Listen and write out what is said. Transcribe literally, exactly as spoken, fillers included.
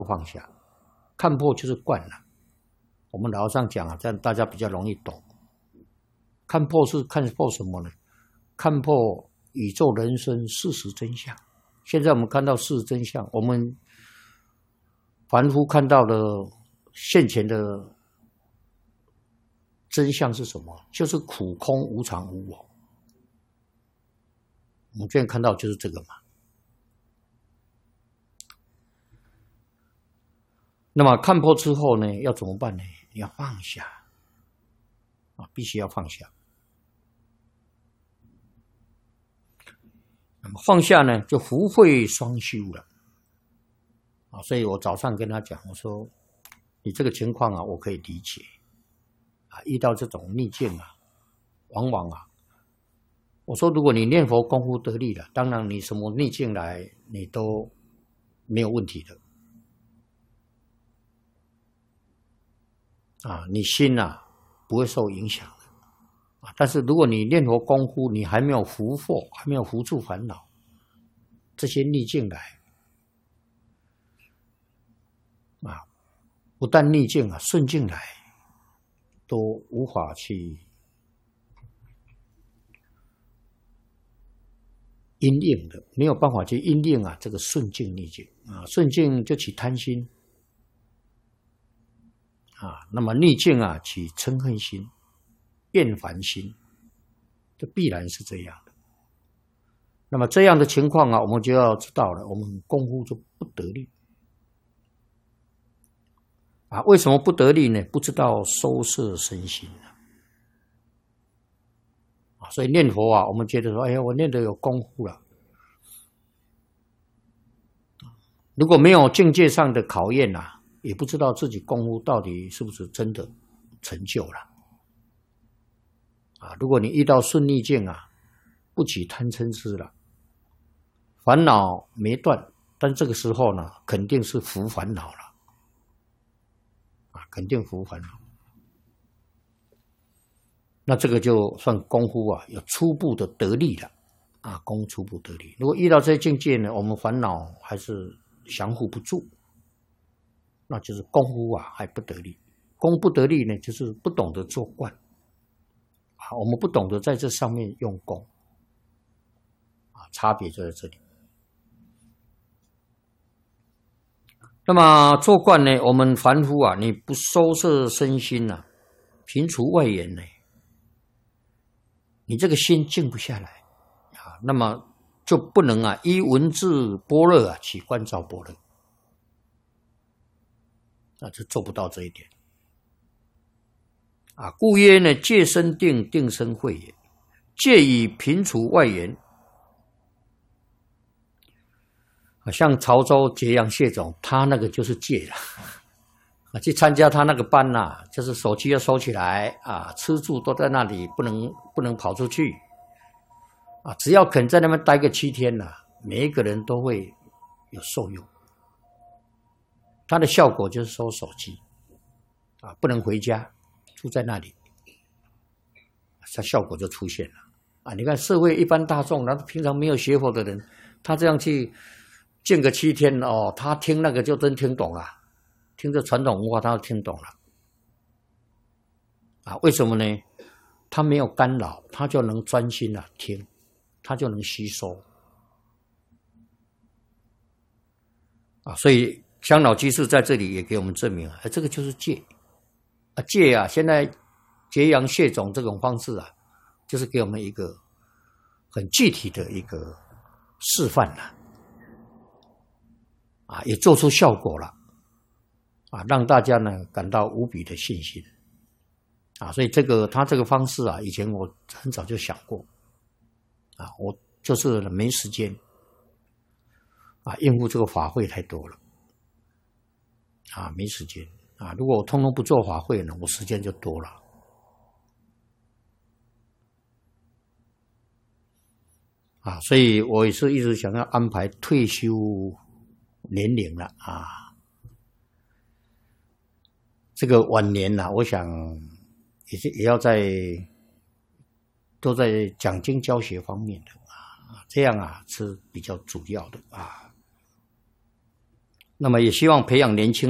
不放下。看破就是惯了，我们老上讲啊，这样大家比较容易懂。看破是看破什么呢？看破宇宙人生事实真相。现在我们看到事实真相，我们凡夫看到的现前的真相是什么？就是苦空无常无我。我们现在看到就是这个嘛。那么看破之后呢，要怎么办呢？你要放下啊，必须要放下。那么放下呢，就福慧双修了啊。所以我早上跟他讲，我说你这个情况啊，我可以理解啊。遇到这种逆境啊，往往啊，我说如果你念佛功夫得力了，当然你什么逆境来，你都没有问题的。啊，你心啊不会受影响的啊。但是如果你念佛功夫，你还没有伏惑，还没有伏住烦恼，这些逆境来啊，不但逆境啊，顺境来都无法去因应的，没有办法去因应啊这个顺境逆境啊。顺境就起贪心。啊，那么逆境啊，起嗔恨心、厌烦心，这必然是这样的。那么这样的情况啊，我们就要知道了，我们功夫就不得力啊。为什么不得力呢？不知道收摄身心啊。所以念佛啊，我们觉得说，哎呀，我念得有功夫了。如果没有境界上的考验啊，也不知道自己功夫到底是不是真的成就了啊！如果你遇到顺逆境啊，不起贪嗔痴了，烦恼没断，但这个时候呢，肯定是伏烦恼了啊，肯定伏烦恼。那这个就算功夫啊，有初步的得力了啊，功初步得力。如果遇到这些境界呢，我们烦恼还是降伏不住。那就是功夫啊还不得力，功不得力呢，就是不懂得做观啊，我们不懂得在这上面用功啊，差别就在这里。那么做观呢，我们凡夫啊，你不收摄身心啊，平除外缘呢，你这个心静不下来啊，那么就不能啊依文字般若啊起观照般若。那就做不到这一点啊！故曰呢，戒生定，定生慧也。戒以平除外缘啊，像潮州揭阳谢总，他那个就是戒了啊。去参加他那个班呐、啊，就是手机要收起来啊，吃住都在那里，不能不能跑出去啊。只要肯在那边待个七天呐、啊，每一个人都会有受用。它的效果就是收手机啊，不能回家，住在那里，它效果就出现了啊！你看社会一般大众，他平常没有学佛的人，他这样去见个七天哦，他听那个就真听懂了，听着传统文化他就听懂了啊？为什么呢？他没有干扰，他就能专心啊听，他就能吸收啊！所以香老居士在这里也给我们证明，哎，这个就是戒啊，戒啊！现在揭阳谢种这种方式啊，就是给我们一个很具体的一个示范了啊，也做出效果了啊，让大家呢感到无比的信心啊！所以这个他这个方式啊，以前我很早就想过啊，我就是没时间啊，应付这个法会太多了。啊，没时间啊！如果我通通不做法会呢，我时间就多了啊！所以我也是一直想要安排退休年龄了啊。这个晚年呢、啊，我想也是也要在都在讲经教学方面的啊，这样啊是比较主要的啊。 那么也希望培养年轻